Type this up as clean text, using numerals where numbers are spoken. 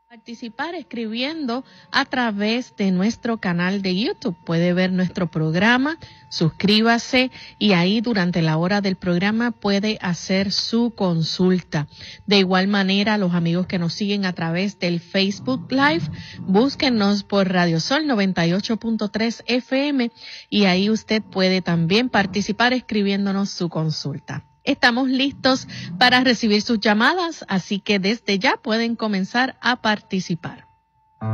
Participar escribiendo a través de nuestro canal de YouTube. Puede ver nuestro programa, suscríbase y ahí durante la hora del programa puede hacer su consulta. De igual manera, los amigos que nos siguen a través del Facebook Live, búsquennos por Radio Sol 98.3 FM y ahí usted puede también participar escribiéndonos su consulta. Estamos listos para recibir sus llamadas, así que desde ya pueden comenzar a participar.